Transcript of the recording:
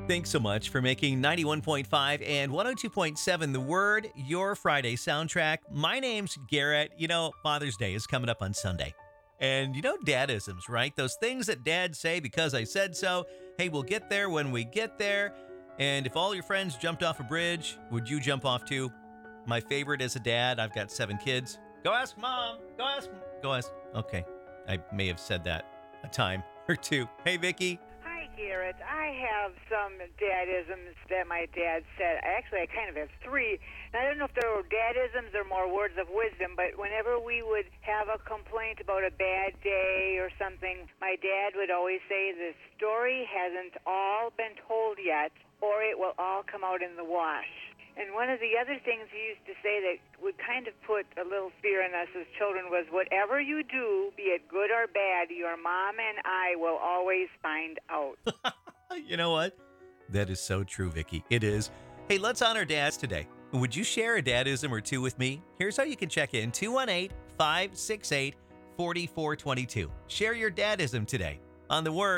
Thanks so much for making 91.5 and 102.7 The Word your Friday soundtrack. My name's Garrett. Father's Day is coming up on Sunday. And dadisms, right? Those things that dads say because I said so. Hey, we'll get there when we get there. And if all your friends jumped off a bridge, would you jump off too? My favorite as a dad, I've got 7 kids. Go ask mom. Go ask. Okay. I may have said that a time or two. Hey, Vicky. Hi, Garrett. I have some dadisms that my dad said. Actually, I kind of have 3. And I don't know if they were dadisms or more words of wisdom, but whenever we would have a complaint about a bad day or something, my dad would always say, the story hasn't all been told yet, or it will all come out in the wash. And one of the other things he used to say that would kind of put a little fear in us as children was, whatever you do, be it good or bad, your mom and I will always find out. You know what? That is so true, Vicky. It is. Hey, let's honor dads today. Would you share a dadism or two with me? Here's how you can check in. 218-568-4422. Share your dadism today on The Word.